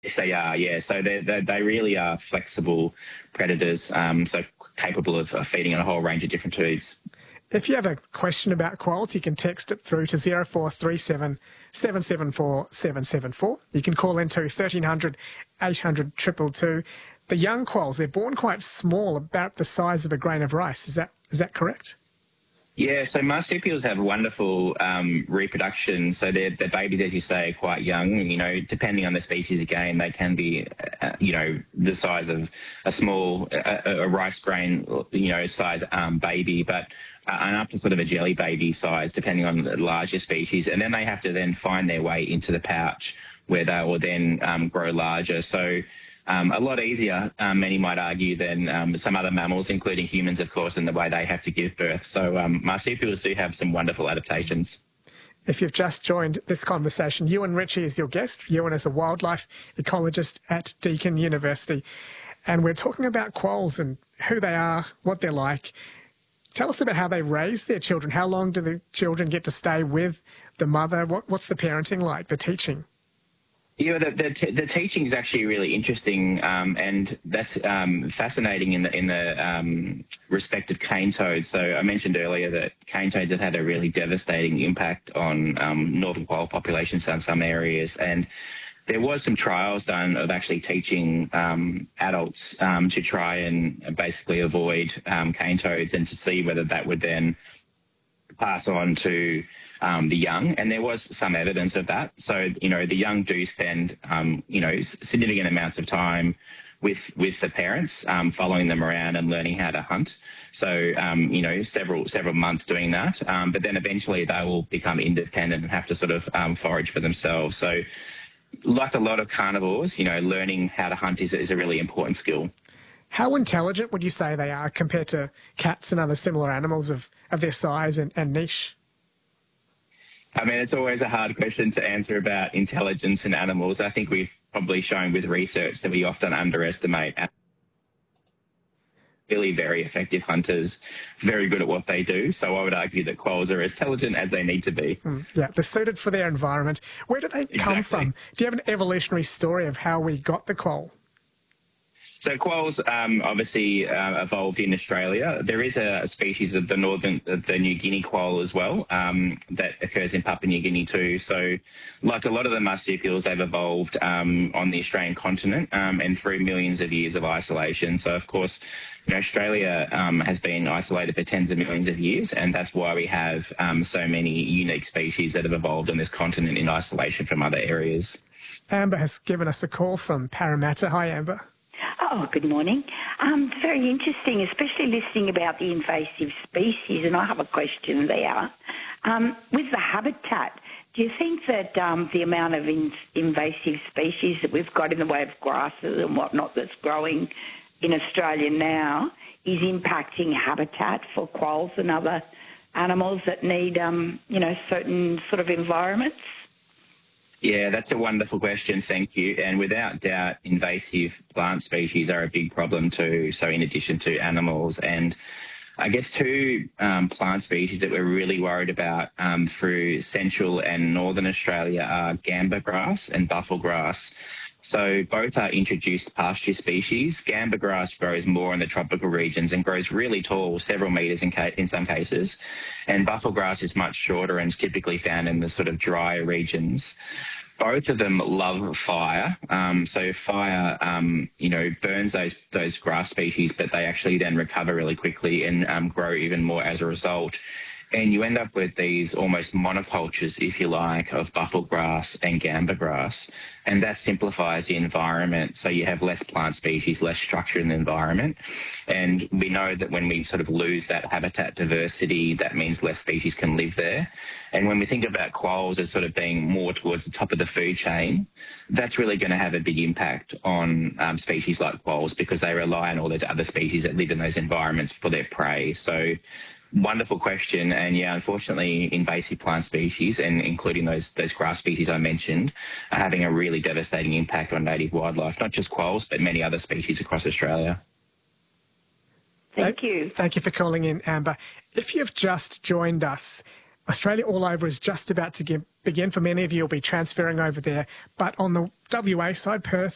Yes, they are, yeah. So they really are flexible predators, so capable of feeding on a whole range of different foods. If you have a question about quolls, you can text it through to 0437 774 774. You can call into 1300 800 222. The young quolls, they're born quite small, about the size of a grain of rice. Is that correct? Yeah, so marsupials have wonderful reproduction. So their babies, as you say, are quite young. You know, depending on the species, again, they can be, the size of a small, a rice grain, size baby, but and up to sort of a jelly baby size, depending on the larger species. And then they have to then find their way into the pouch where they will then grow larger. So a lot easier, many might argue, than some other mammals, including humans, of course, in the way they have to give birth. So marsupials do have some wonderful adaptations. If you've just joined this conversation, Ewan Ritchie is your guest. Ewan is a wildlife ecologist at Deakin University. And we're talking about quolls and who they are, what they're like. Tell us about how they raise their children. How long do the children get to stay with the mother? What's the parenting like, the teaching? Yeah, the teaching is actually really interesting, and that's fascinating in the respect of cane toads. So I mentioned earlier that cane toads have had a really devastating impact on northern quoll populations in some areas, and there was some trials done of actually teaching adults to try and basically avoid cane toads and to see whether that would then pass on to the young, and there was some evidence of that. So, the young do spend, significant amounts of time with the parents, following them around and learning how to hunt. So, several months doing that. But then eventually they will become independent and have to sort of forage for themselves. So, like a lot of carnivores, learning how to hunt is a really important skill. How intelligent would you say they are compared to cats and other similar animals of their size and niche? I mean, it's always a hard question to answer about intelligence in animals. I think we've probably shown with research that we often underestimate really very effective hunters, very good at what they do. So I would argue that quolls are as intelligent as they need to be. Yeah, they're suited for their environment. Where do they come from? Do you have an evolutionary story of how we got the quoll? So quolls obviously evolved in Australia. There is a species of the New Guinea quoll as well that occurs in Papua New Guinea too. So like a lot of the marsupials, they've evolved on the Australian continent and through millions of years of isolation. So of course, Australia has been isolated for tens of millions of years, and that's why we have so many unique species that have evolved on this continent in isolation from other areas. Amber has given us a call from Parramatta. Hi, Amber. Oh, good morning. Very interesting, especially listening about the invasive species, and I have a question there. With the habitat, do you think that the amount of invasive species that we've got in the way of grasses and whatnot that's growing in Australia now is impacting habitat for quolls and other animals that need, certain sort of environments? Yeah, that's a wonderful question. Thank you. And without doubt, invasive plant species are a big problem too. So in addition to animals, and I guess two plant species that we're really worried about through central and northern Australia are gamba grass and buffel grass. So both are introduced pasture species. Gamba grass grows more in the tropical regions and grows really tall, several metres in some cases. And buffel grass is much shorter and is typically found in the sort of drier regions. Both of them love fire. So fire, burns those grass species, but they actually then recover really quickly and grow even more as a result. And you end up with these almost monocultures, if you like, of buffel grass and gamba grass. And that simplifies the environment. So you have less plant species, less structure in the environment. And we know that when we sort of lose that habitat diversity, that means less species can live there. And when we think about quolls as sort of being more towards the top of the food chain, that's really going to have a big impact on species like quolls because they rely on all those other species that live in those environments for their prey. So wonderful question. And yeah, unfortunately, invasive plant species, and including those grass species I mentioned, are having a really devastating impact on native wildlife, not just quolls, but many other species across Australia. Thank you. Thank you for calling in, Amber. If you've just joined us, Australia All Over is just about to begin. For many of you, you'll be transferring over there. But on the WA side, Perth,